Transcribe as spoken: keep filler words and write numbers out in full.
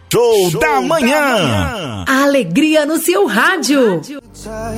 Show, Show da, manhã. da manhã. A alegria no seu rádio.